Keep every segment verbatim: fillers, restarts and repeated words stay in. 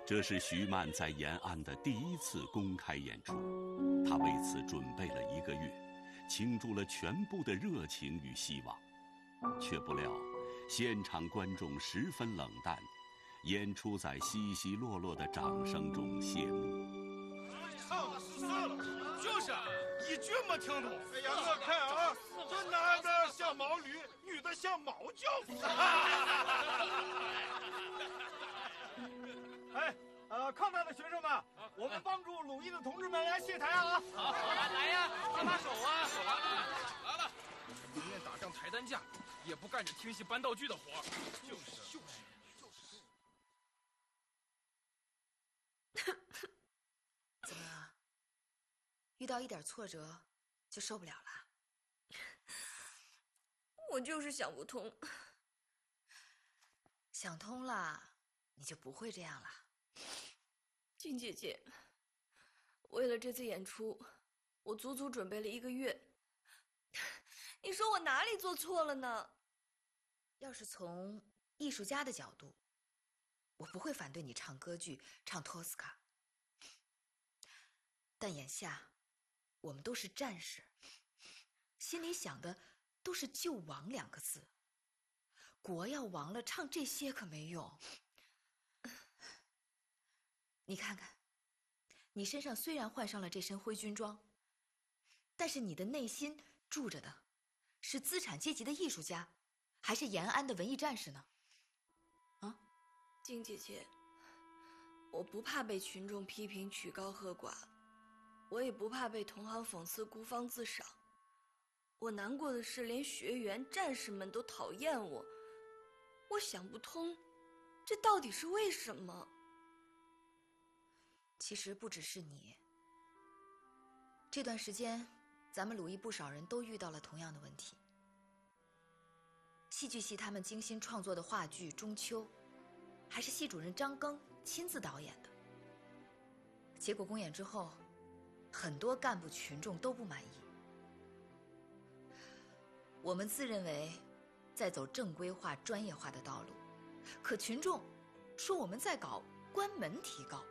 这是徐曼在延安的第一次公开演出，他为此准备了一个月，倾注了全部的热情与希望，却不料现场观众十分冷淡，演出在稀稀落落的掌声中谢幕。 上了是上了，就是一句没听懂。哎呀，我看啊，这男的像毛驴，女的像毛教夫。哎，呃，抗战的学生们，我们帮助鲁艺的同志们来卸台啊！ 好，来呀，搭把手啊！来了，宁愿打仗抬担架，也不干这听戏搬道具的活。就是就是就是。怎么了？遇到一点挫折就受不了了？ 我就是想不通。 想通了，你就不会这样了。 金姐姐，为了这次演出，我足足准备了一个月。你说我哪里做错了呢？ 要是从艺术家的角度，我不会反对你唱歌剧，唱托斯卡。但眼下，我们都是战士，心里想的都是救亡两个字。国要亡了，唱这些可没用。你看看，你身上虽然换上了这身灰军装，但是你的内心住着的是资产阶级的艺术家，还是延安的文艺战士呢？啊， 金姐姐，我不怕被群众批评曲高和寡，我也不怕被同行讽刺孤芳自赏。我难过的是，连学员、战士们都讨厌我。我想不通，这到底是为什么？ 其实不只是你，这段时间，咱们鲁艺不少人都遇到了同样的问题。戏剧系他们精心创作的话剧《中秋》，还是系主任张庚亲自导演的。结果公演之后，很多干部群众都不满意。我们自认为在走正规化、专业化的道路，可群众说我们在搞关门提高。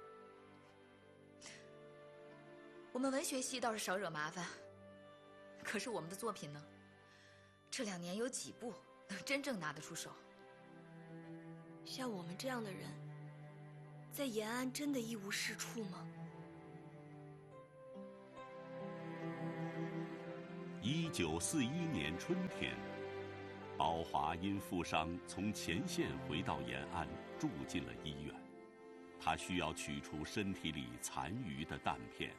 我们文学系倒是少惹麻烦，可是我们的作品呢？这两年有几部能真正拿得出手？ 像我们这样的人，在延安真的一无是处吗？ 一九四一年春天，宝华因负伤从前线回到延安，住进了医院。他需要取出身体里残余的弹片。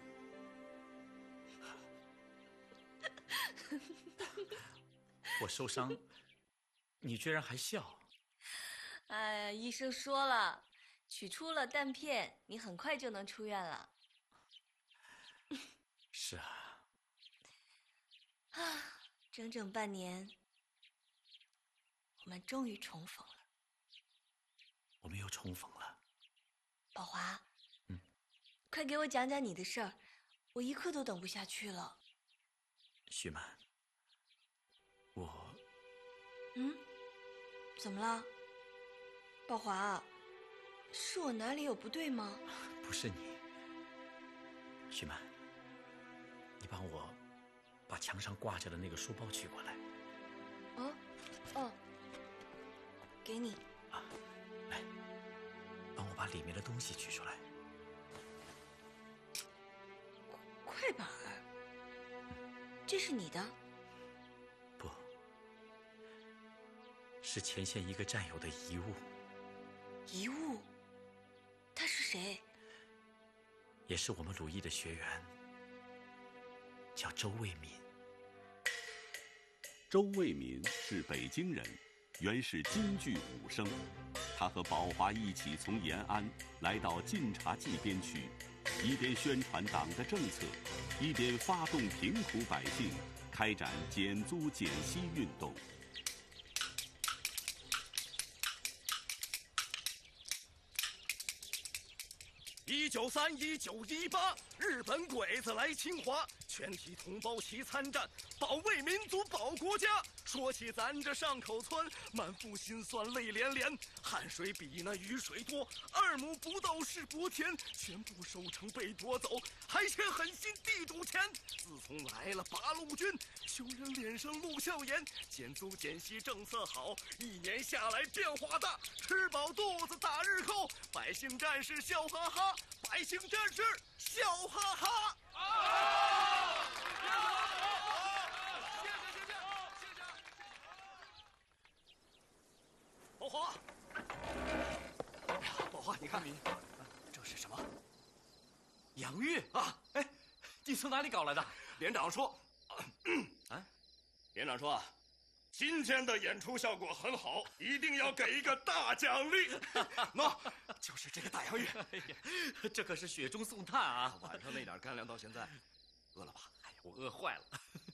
我受伤，你居然还笑？ 哎，医生说了，取出了弹片，你很快就能出院了。 是啊。 啊，整整半年，我们终于重逢了。 我们又重逢了。 宝华， 嗯， 快给我讲讲你的事儿，我一刻都等不下去了。 徐曼，我…… 嗯，怎么了？宝华，是我哪里有不对吗？ 不是你，徐曼，你帮我把墙上挂着的那个书包取过来。 哦，哦，给你。 啊，来，帮我把里面的东西取出来。 快板儿，这是你的？ 不，是前线一个战友的遗物。 遗物？他是谁？ 也是我们鲁艺的学员，叫周卫民。 周卫民是北京人，原是京剧武生。他和宝华一起从延安来到晋察冀边区，一边宣传党的政策，一边发动贫苦百姓开展减租减息运动。 一九三一九一八，日本鬼子来侵华，全体同胞齐参战，保卫民族，保国家。 说起咱这上口村，满腹心酸泪连连，汗水比那雨水多，二亩不到是国田，全部收成被夺走，还欠狠心地主钱。自从来了八路军，穷人脸上露笑颜，减租减息政策好，一年下来变化大，吃饱肚子打日扣，百姓战士笑哈哈，百姓战士笑哈哈。啊！谢谢谢谢谢谢。宝华，哎呀，宝华，你看，这是什么？ 洋芋啊！ 哎，你从哪里搞来的？ 连长说，啊，连长说啊，今天的演出效果很好，一定要给一个大奖励。喏，就是这个大洋芋。 哎呀，这可是雪中送炭啊！ 晚上那点干粮到现在，饿了吧？ 哎呀，我饿坏了。